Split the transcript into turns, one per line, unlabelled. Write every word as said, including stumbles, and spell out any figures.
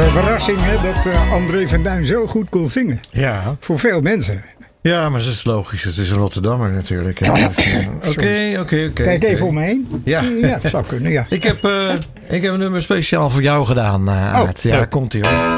een verrassing hè, dat uh, André van Duin zo goed kon zingen.
Ja.
Voor veel mensen.
Ja, maar dat is logisch. Het is een Rotterdammer natuurlijk. Oké, oké, oké.
Kijk even om me heen.
Ja.
Ja, dat zou kunnen, ja.
Ik heb, uh, ik heb een nummer speciaal voor jou gedaan, uh, Aart.
Oh,
ja,
oh.
komt ie hoor.